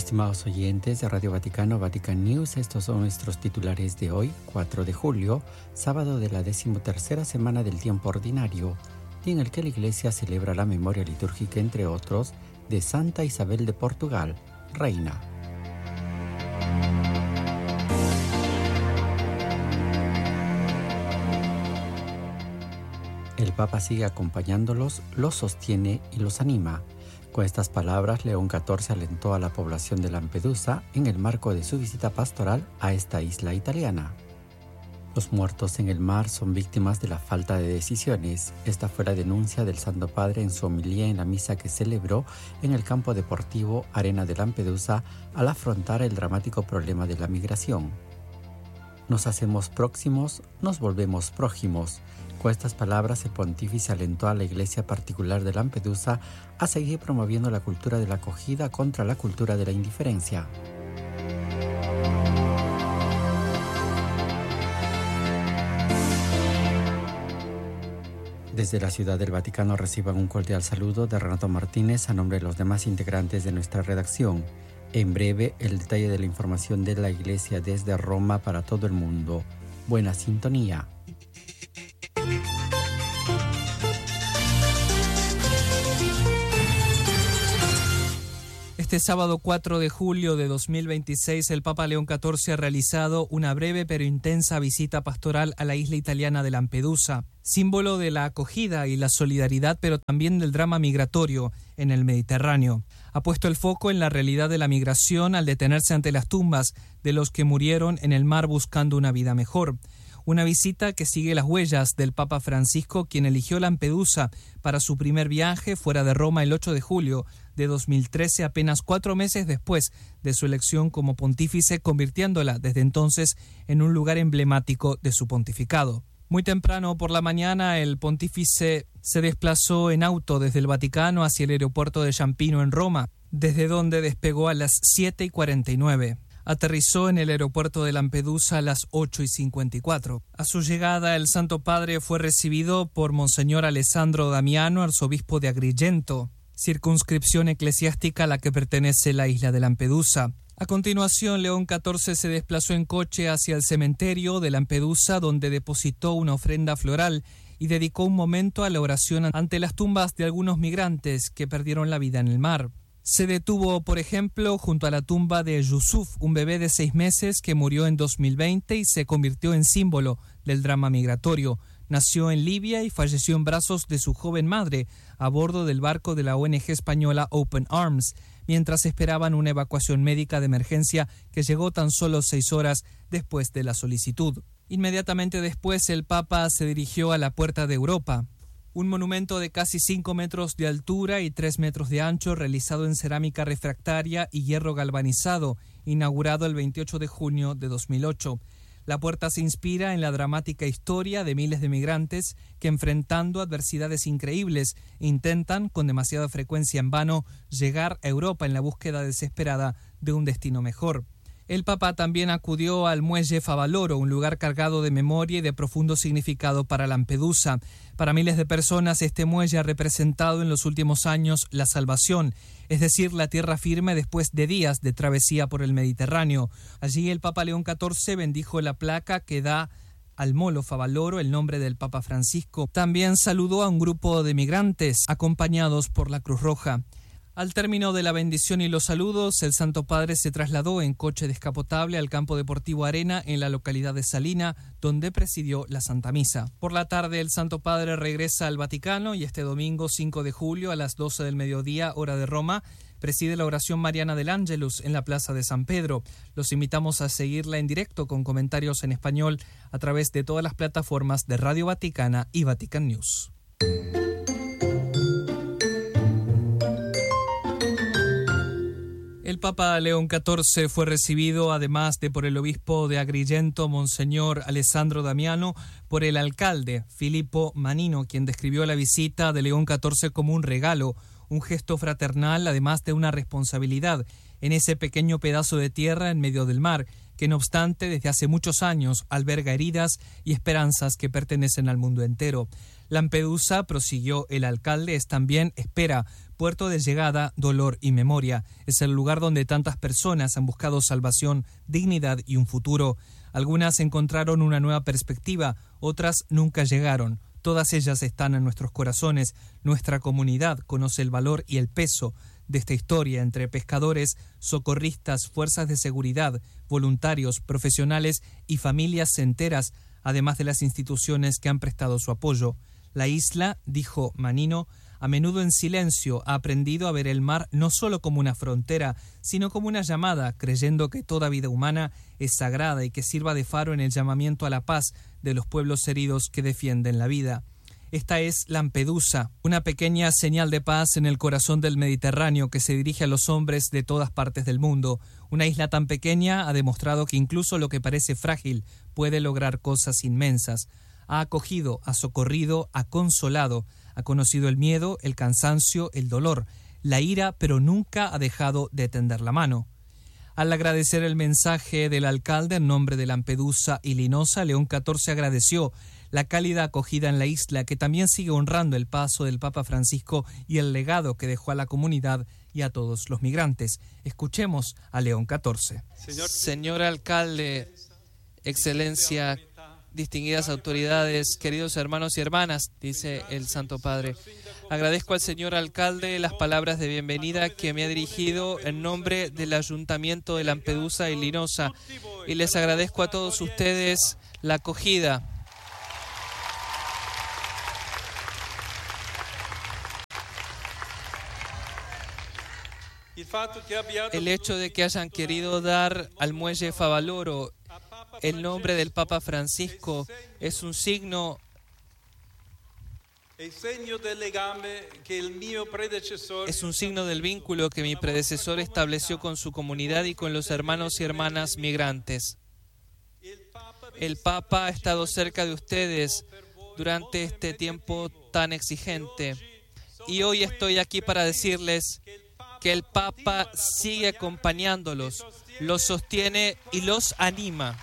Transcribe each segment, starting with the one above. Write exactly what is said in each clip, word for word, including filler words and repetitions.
Estimados oyentes de Radio Vaticano, Vatican News, estos son nuestros titulares de hoy, cuatro de julio, sábado de la decimotercera semana del tiempo ordinario, día en el que la Iglesia celebra la memoria litúrgica, entre otros, de Santa Isabel de Portugal, reina. El Papa sigue acompañándolos, los sostiene y los anima. Con estas palabras, León catorce alentó a la población de Lampedusa en el marco de su visita pastoral a esta isla italiana. Los muertos en el mar son víctimas de la falta de decisiones. Esta fue la denuncia del Santo Padre en su homilía en la misa que celebró en el campo deportivo Arena de Lampedusa al afrontar el dramático problema de la migración. Nos hacemos próximos, nos volvemos prójimos. Con estas palabras, el pontífice alentó a la Iglesia particular de Lampedusa a seguir promoviendo la cultura de la acogida contra la cultura de la indiferencia. Desde la Ciudad del Vaticano reciban un cordial saludo de Renato Martínez a nombre de los demás integrantes de nuestra redacción. En breve, el detalle de la información de la Iglesia desde Roma para todo el mundo. Buena sintonía. Este sábado cuatro de julio de dos mil veintiséis, el Papa León catorce ha realizado una breve pero intensa visita pastoral a la isla italiana de Lampedusa, símbolo de la acogida y la solidaridad, pero también del drama migratorio en el Mediterráneo. Ha puesto el foco en la realidad de la migración al detenerse ante las tumbas de los que murieron en el mar buscando una vida mejor. Una visita que sigue las huellas del Papa Francisco, quien eligió Lampedusa para su primer viaje fuera de Roma el ocho de julio de dos mil trece, apenas cuatro meses después de su elección como pontífice, convirtiéndola desde entonces en un lugar emblemático de su pontificado. Muy temprano por la mañana, el pontífice se desplazó en auto desde el Vaticano hacia el aeropuerto de Ciampino en Roma, desde donde despegó a las siete y cuarenta y nueve. Aterrizó en el aeropuerto de Lampedusa a las ocho y cincuenta y cuatro. A su llegada, el Santo Padre fue recibido por Monseñor Alessandro Damiano, arzobispo de Agrigento, circunscripción eclesiástica a la que pertenece la isla de Lampedusa. A continuación, León catorce se desplazó en coche hacia el cementerio de Lampedusa, donde depositó una ofrenda floral y dedicó un momento a la oración ante las tumbas de algunos migrantes que perdieron la vida en el mar. Se detuvo, por ejemplo, junto a la tumba de Yusuf, un bebé de seis meses que murió en dos mil veinte y se convirtió en símbolo del drama migratorio. Nació en Libia y falleció en brazos de su joven madre a bordo del barco de la O N G española Open Arms, mientras esperaban una evacuación médica de emergencia que llegó tan solo seis horas después de la solicitud. Inmediatamente después, el Papa se dirigió a la Puerta de Europa, un monumento de casi cinco metros de altura y tres metros de ancho, realizado en cerámica refractaria y hierro galvanizado, inaugurado el veintiocho de junio de dos mil ocho. La puerta se inspira en la dramática historia de miles de migrantes que, enfrentando adversidades increíbles, intentan, con demasiada frecuencia en vano, llegar a Europa en la búsqueda desesperada de un destino mejor. El Papa también acudió al muelle Favaloro, un lugar cargado de memoria y de profundo significado para Lampedusa. Para miles de personas, este muelle ha representado en los últimos años la salvación, es decir, la tierra firme después de días de travesía por el Mediterráneo. Allí el Papa León catorce bendijo la placa que da al molo Favaloro el nombre del Papa Francisco. También saludó a un grupo de migrantes acompañados por la Cruz Roja. Al término de la bendición y los saludos, el Santo Padre se trasladó en coche descapotable al campo deportivo Arena en la localidad de Salina, donde presidió la Santa Misa. Por la tarde, el Santo Padre regresa al Vaticano y este domingo cinco de julio a las doce del mediodía, hora de Roma, preside la oración mariana del Ángelus en la Plaza de San Pedro. Los invitamos a seguirla en directo con comentarios en español a través de todas las plataformas de Radio Vaticana y Vatican News. El Papa León catorce fue recibido, además de por el obispo de Agrigento, Monseñor Alessandro Damiano, por el alcalde Filippo Manino, quien describió la visita de León catorce como un regalo, un gesto fraternal, además de una responsabilidad en ese pequeño pedazo de tierra en medio del mar, que no obstante desde hace muchos años alberga heridas y esperanzas que pertenecen al mundo entero. Lampedusa, prosiguió el alcalde, es también espera puerto de llegada, dolor y memoria. Es el lugar donde tantas personas han buscado salvación, dignidad y un futuro. Algunas encontraron una nueva perspectiva, otras nunca llegaron. Todas ellas están en nuestros corazones. Nuestra comunidad conoce el valor y el peso de esta historia entre pescadores, socorristas, fuerzas de seguridad, voluntarios, profesionales y familias enteras, además de las instituciones que han prestado su apoyo. La isla, dijo Manino, a menudo en silencio ha aprendido a ver el mar no solo como una frontera, sino como una llamada, creyendo que toda vida humana es sagrada y que sirva de faro en el llamamiento a la paz de los pueblos heridos que defienden la vida. Esta es Lampedusa, una pequeña señal de paz en el corazón del Mediterráneo que se dirige a los hombres de todas partes del mundo. Una isla tan pequeña ha demostrado que incluso lo que parece frágil puede lograr cosas inmensas. Ha acogido, ha socorrido, ha consolado, ha conocido el miedo, el cansancio, el dolor, la ira, pero nunca ha dejado de tender la mano. Al agradecer el mensaje del alcalde en nombre de Lampedusa y Linosa, León catorce agradeció la cálida acogida en la isla, que también sigue honrando el paso del Papa Francisco y el legado que dejó a la comunidad y a todos los migrantes. Escuchemos a León catorce. Señor, Señor alcalde, excelencia, distinguidas autoridades, queridos hermanos y hermanas, dice el Santo Padre, agradezco al señor alcalde las palabras de bienvenida que me ha dirigido en nombre del Ayuntamiento de Lampedusa y Linosa, y les agradezco a todos ustedes la acogida. El hecho de que hayan querido dar al muelle Favaloro el nombre del Papa Francisco es un signo es un signo del vínculo que mi predecesor estableció con su comunidad y con los hermanos y hermanas migrantes. El Papa ha estado cerca de ustedes durante este tiempo tan exigente y hoy estoy aquí para decirles que el Papa sigue acompañándolos, los sostiene y los anima.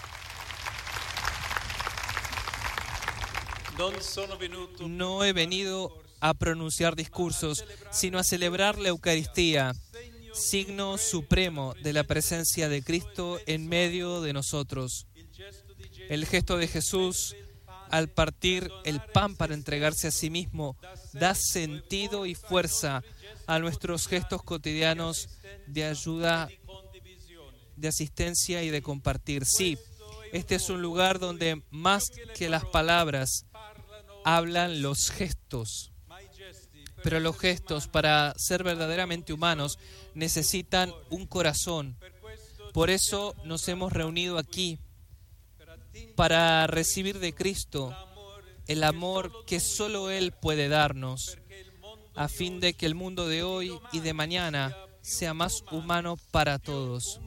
No he venido a pronunciar discursos, sino a celebrar la Eucaristía, signo supremo de la presencia de Cristo en medio de nosotros. El gesto de Jesús al partir el pan para entregarse a sí mismo da sentido y fuerza a nuestros gestos cotidianos de ayuda, de asistencia y de compartir. Sí, este es un lugar donde más que las palabras hablan los gestos, pero los gestos, para ser verdaderamente humanos, necesitan un corazón. Por eso nos hemos reunido aquí, para recibir de Cristo el amor que solo Él puede darnos, a fin de que el mundo de hoy y de mañana sea más humano para todos.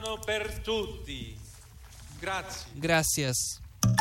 Gracias.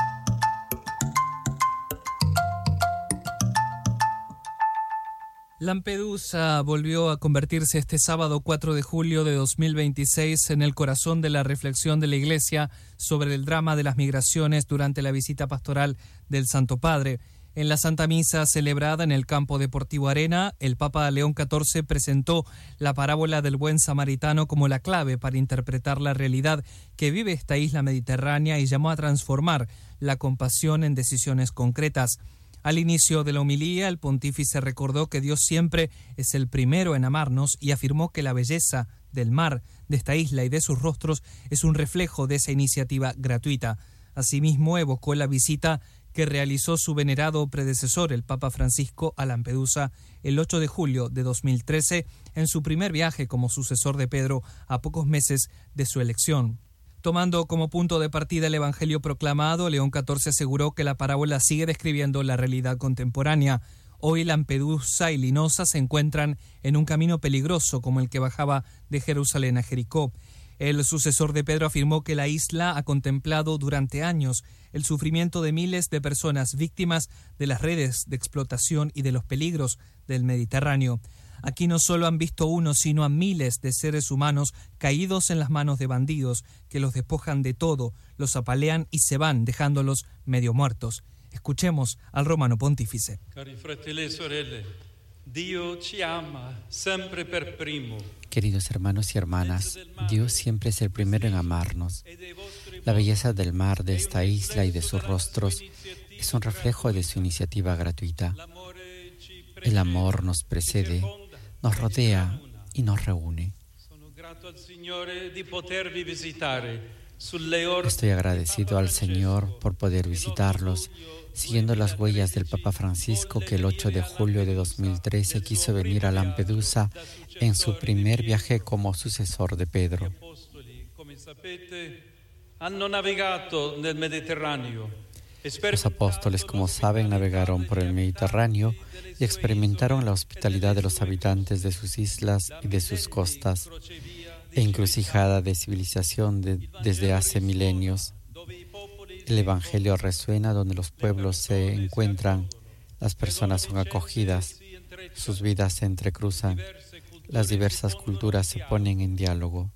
Lampedusa volvió a convertirse este sábado cuatro de julio de dos mil veintiséis en el corazón de la reflexión de la Iglesia sobre el drama de las migraciones durante la visita pastoral del Santo Padre. En la Santa Misa celebrada en el Campo Deportivo Arena, el Papa León catorce presentó la parábola del buen samaritano como la clave para interpretar la realidad que vive esta isla mediterránea y llamó a transformar la compasión en decisiones concretas. Al inicio de la homilía, el pontífice recordó que Dios siempre es el primero en amarnos y afirmó que la belleza del mar, de esta isla y de sus rostros es un reflejo de esa iniciativa gratuita. Asimismo, evocó la visita que realizó su venerado predecesor, el Papa Francisco, a Lampedusa el ocho de julio de dos mil trece, en su primer viaje como sucesor de Pedro a pocos meses de su elección. Tomando como punto de partida el Evangelio proclamado, León catorce aseguró que la parábola sigue describiendo la realidad contemporánea. Hoy Lampedusa y Linosa se encuentran en un camino peligroso como el que bajaba de Jerusalén a Jericó. El sucesor de Pedro afirmó que la isla ha contemplado durante años el sufrimiento de miles de personas víctimas de las redes de explotación y de los peligros del Mediterráneo. Aquí no solo han visto uno, sino a miles de seres humanos caídos en las manos de bandidos que los despojan de todo, los apalean y se van, dejándolos medio muertos. Escuchemos al romano pontífice. Cari fratelli e sorelle, Queridos hermanos y hermanas, Dios siempre es el primero en amarnos. La belleza del mar, de esta isla y de sus rostros es un reflejo de su iniciativa gratuita. El amor nos precede, nos rodea y nos reúne. Estoy agradecido al Señor por poder visitarlos, siguiendo las huellas del Papa Francisco, que el ocho de julio de dos mil trece quiso venir a Lampedusa en su primer viaje como sucesor de Pedro. Los apóstoles, como saben, navegaron por el Mediterráneo y experimentaron la hospitalidad de los habitantes de sus islas y de sus costas, encrucijada de civilización de, desde hace milenios. El Evangelio resuena donde los pueblos se encuentran, las personas son acogidas, sus vidas se entrecruzan, las diversas culturas se ponen en diálogo.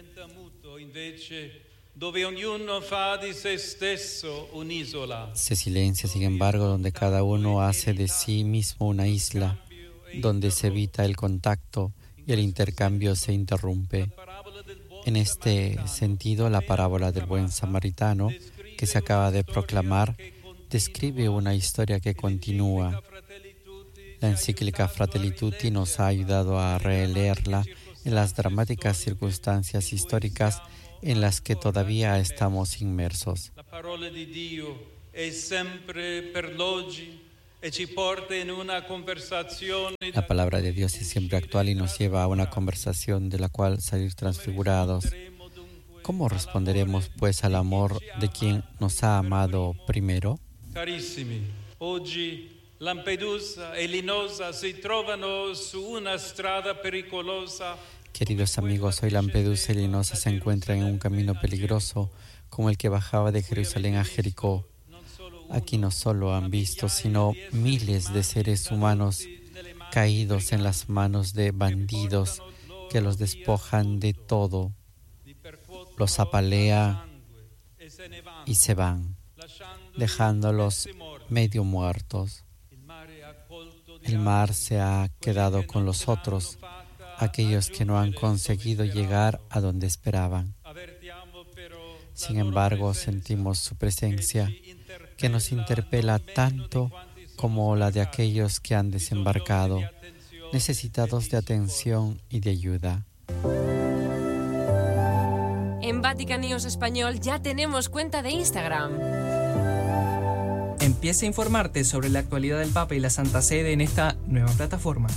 Se silencia, sin embargo, donde cada uno hace de sí mismo una isla, donde se evita el contacto y el intercambio se interrumpe. En este sentido, la parábola del buen samaritano, que se acaba de proclamar, describe una historia que continúa. La encíclica Fratelli Tutti nos ha ayudado a releerla en las dramáticas circunstancias históricas en las que todavía estamos inmersos. La parola di Dio è sempre per l'oggi e ci porta in una conversazione. La palabra de Dios es siempre actual y nos lleva a una conversación de la cual salir transfigurados. ¿Cómo responderemos, pues, al amor de quien nos ha amado primero? Carissimi, oggi Lampedusa e Linosa si trovano su una strada pericolosa. Queridos amigos, hoy Lampedusa y Linosa se encuentran en un camino peligroso como el que bajaba de Jerusalén a Jericó. Aquí no solo han visto, sino miles de seres humanos caídos en las manos de bandidos que los despojan de todo, los apalean y se van, dejándolos medio muertos. El mar se ha quedado con los otros, aquellos que no han conseguido llegar a donde esperaban. Sin embargo, sentimos su presencia, que nos interpela tanto como la de aquellos que han desembarcado, necesitados de atención y de ayuda. En Vatican News Español ya tenemos cuenta de Instagram. Empieza a informarte sobre la actualidad del Papa y la Santa Sede en esta nueva plataforma.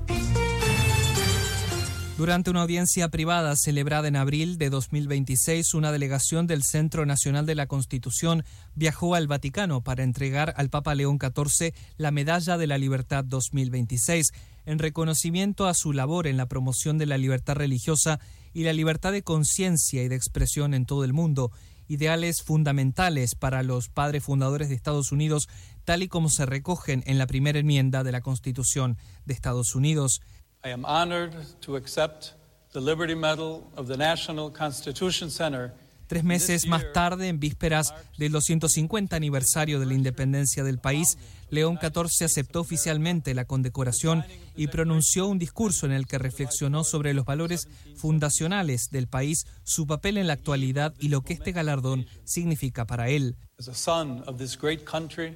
Durante una audiencia privada celebrada en abril de dos mil veintiséis, una delegación del Centro Nacional de la Constitución viajó al Vaticano para entregar al Papa León catorce la Medalla de la Libertad dos mil veintiséis, en reconocimiento a su labor en la promoción de la libertad religiosa y la libertad de conciencia y de expresión en todo el mundo, ideales fundamentales para los padres fundadores de Estados Unidos, tal y como se recogen en la primera enmienda de la Constitución de Estados Unidos. I am honored to accept the Liberty Medal of the National Constitution Center. Tres meses más tarde, en vísperas del doscientos cincuenta aniversario de la independencia del país, León catorce aceptó oficialmente la condecoración y pronunció un discurso en el que reflexionó sobre los valores fundacionales del país, su papel en la actualidad y lo que este galardón significa para él. As a son of this great country,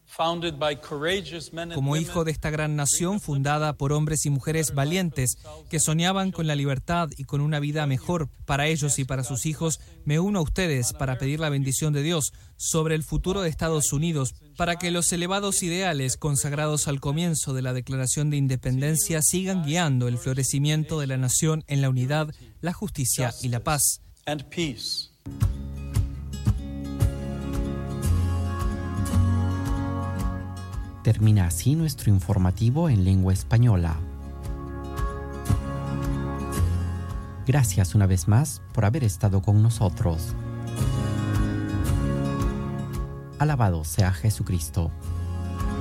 como hijo de esta gran nación fundada por hombres y mujeres valientes que soñaban con la libertad y con una vida mejor para ellos y para sus hijos, me uno a ustedes para pedir la bendición de Dios sobre el futuro de Estados Unidos, para que los elevados ideales consagrados al comienzo de la Declaración de Independencia sigan guiando el florecimiento de la nación en la unidad, la justicia y la paz. Termina así nuestro informativo en lengua española. Gracias una vez más por haber estado con nosotros. Alabado sea Jesucristo.